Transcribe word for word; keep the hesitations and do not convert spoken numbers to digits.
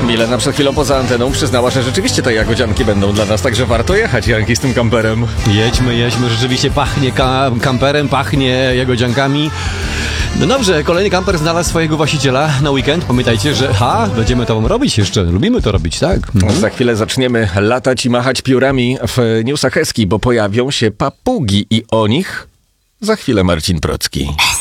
Milena przed chwilą poza anteną przyznała, że rzeczywiście te jagodzianki będą dla nas, także warto jechać, Janki, z tym kamperem. Jedźmy, jedźmy, rzeczywiście pachnie ka- kamperem, pachnie jagodziankami. No dobrze, kolejny kamper znalazł swojego właściciela na weekend. Pamiętajcie, że ha, będziemy to robić jeszcze, lubimy to robić, tak? Mhm. Za chwilę zaczniemy latać i machać piórami w newsach Eski, bo pojawią się papugi i o nich za chwilę Marcin Procki.